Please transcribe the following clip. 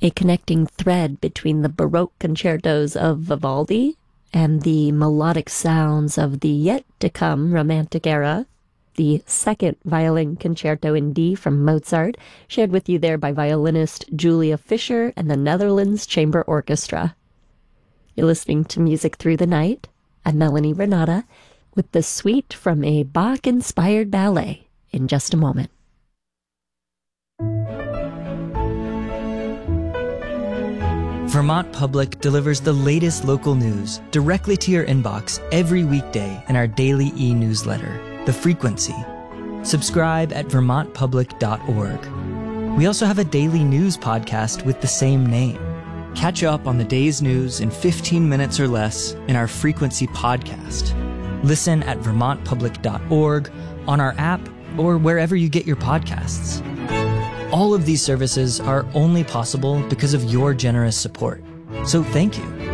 a connecting thread between the Baroque concertos of Vivaldi and the melodic sounds of the yet-to-come Romantic era, the second violin concerto in D from Mozart, shared with you there by violinist Julia Fischer and the Netherlands Chamber Orchestra. You're listening to Music Through the Night. I'm Melanie Renata with the suite from a Bach-inspired ballet in just a moment. Vermont Public delivers the latest local news directly to your inbox every weekday in our daily e-newsletter, The Frequency. Subscribe at vermontpublic.org. We also have a daily news podcast with the same name. Catch up on the day's news in 15 minutes or less in our Frequency podcast. Listen at vermontpublic.org, on our app, or wherever you get your podcasts. All of these services are only possible because of your generous support. So thank you.